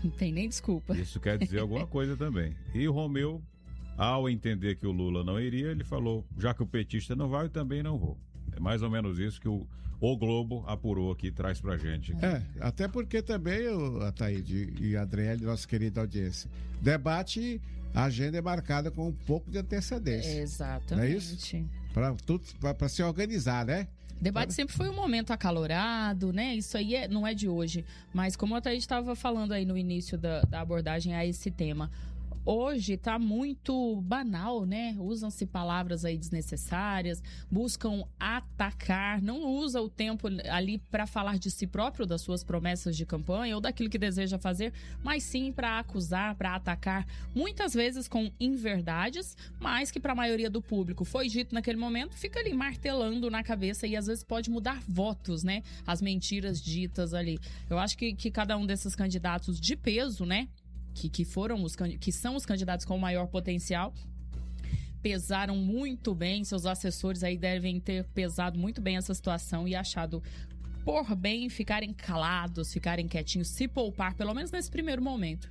Não tem nem desculpa. Isso quer dizer alguma coisa também. E o Romeu, ao entender que o Lula não iria, ele falou, já que o petista não vai, eu também não vou. É mais ou menos isso que o Globo apurou aqui, traz pra gente. Até porque também, Ataíde e Adriele, nossa querida audiência, debate, a agenda é marcada com um pouco de antecedência. Exatamente. Não é isso? Para se organizar, né? Debate sempre foi um momento acalorado, né? Isso aí não é de hoje. Mas como a Thaís estava falando aí no início da abordagem a esse tema, hoje tá muito banal, né? Usam-se palavras aí desnecessárias, buscam atacar, não usa o tempo ali para falar de si próprio, das suas promessas de campanha ou daquilo que deseja fazer, mas sim para acusar, para atacar, muitas vezes com inverdades, mas que para a maioria do público foi dito naquele momento, fica ali martelando na cabeça e às vezes pode mudar votos, né? As mentiras ditas ali. Eu acho que cada um desses candidatos de peso, né? Que são os candidatos com maior potencial, pesaram muito bem, seus assessores aí devem ter pesado muito bem essa situação e achado por bem ficarem calados, ficarem quietinhos, se poupar, pelo menos nesse primeiro momento.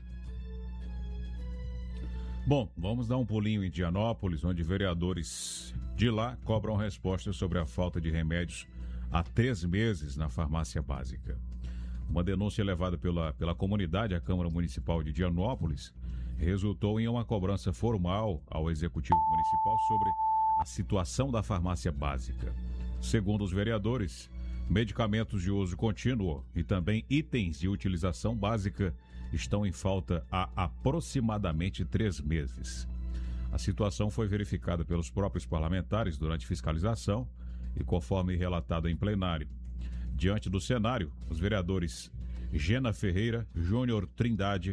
Bom, vamos dar um pulinho em Dianópolis, onde vereadores de lá cobram respostas sobre a falta de remédios há 3 meses na farmácia básica. Uma denúncia levada pela comunidade à Câmara Municipal de Dianópolis resultou em uma cobrança formal ao Executivo Municipal sobre a situação da farmácia básica. Segundo os vereadores, medicamentos de uso contínuo e também itens de utilização básica estão em falta há aproximadamente 3 meses. A situação foi verificada pelos próprios parlamentares durante fiscalização e conforme relatado em plenário. Diante do cenário, os vereadores Gena Ferreira, Júnior Trindade,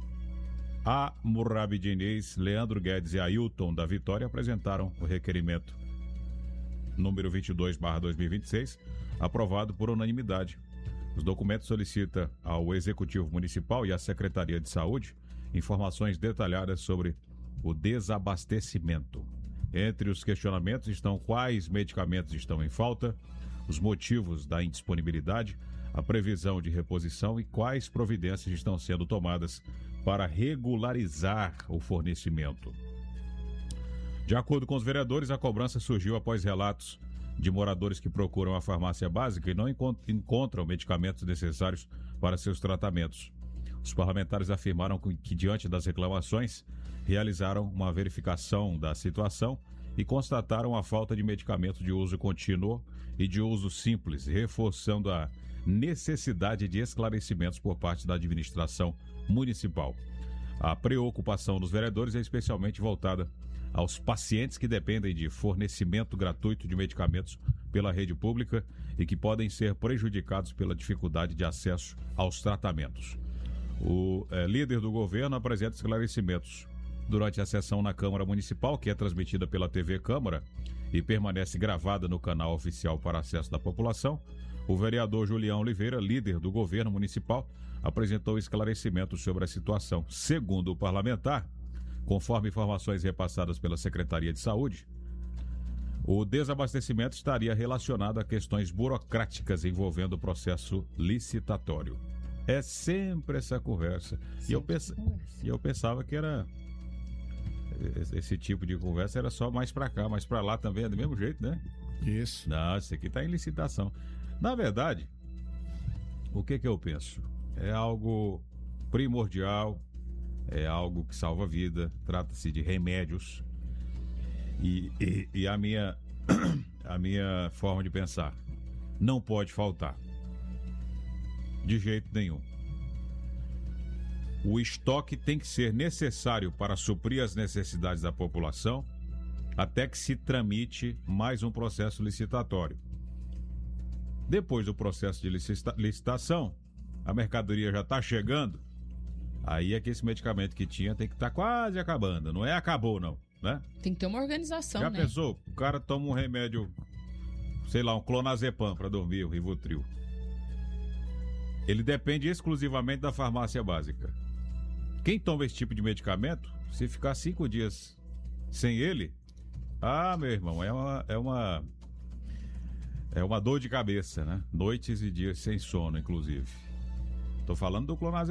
A. Murabi Diniz, Leandro Guedes e Ailton da Vitória apresentaram o requerimento número 22/2026, aprovado por unanimidade. Os documentos solicitam ao Executivo Municipal e à Secretaria de Saúde informações detalhadas sobre o desabastecimento. Entre os questionamentos estão quais medicamentos estão em falta, os motivos da indisponibilidade, a previsão de reposição e quais providências estão sendo tomadas para regularizar o fornecimento. De acordo com os vereadores, a cobrança surgiu após relatos de moradores que procuram a farmácia básica e não encontram medicamentos necessários para seus tratamentos. Os parlamentares afirmaram que, diante das reclamações, realizaram uma verificação da situação e constataram a falta de medicamento de uso contínuo e de uso simples, reforçando a necessidade de esclarecimentos por parte da administração municipal. A preocupação dos vereadores é especialmente voltada aos pacientes que dependem de fornecimento gratuito de medicamentos pela rede pública e que podem ser prejudicados pela dificuldade de acesso aos tratamentos. O líder do governo apresenta esclarecimentos durante a sessão na Câmara Municipal, que é transmitida pela TV Câmara e permanece gravada no canal oficial para acesso da população. O vereador Julião Oliveira, líder do governo municipal, apresentou esclarecimentos sobre a situação. Segundo o parlamentar, conforme informações repassadas pela Secretaria de Saúde, o desabastecimento estaria relacionado a questões burocráticas envolvendo o processo licitatório. É sempre essa conversa. E eu pensava que era... Esse tipo de conversa era só mais pra cá, mas pra lá também é do mesmo jeito, né? Isso. Não, isso aqui tá em licitação. Na verdade, o que eu penso? É algo primordial, é algo que salva a vida, trata-se de remédios. E a minha forma de pensar, não pode faltar. De jeito nenhum. O estoque tem que ser necessário para suprir as necessidades da população até que se tramite mais um processo licitatório. Depois do processo de licitação, a mercadoria já está chegando, aí é que esse medicamento que tinha tem que estar quase acabando. Não é acabou, não, né? Tem que ter uma organização, já né? pensou? O cara toma um remédio, sei lá, um clonazepam para dormir, o Rivotril. Ele depende exclusivamente da farmácia básica. Quem toma esse tipo de medicamento, se ficar 5 dias sem ele, meu irmão, é uma dor de cabeça, né? Noites e dias sem sono, inclusive. Tô falando do clonazepam.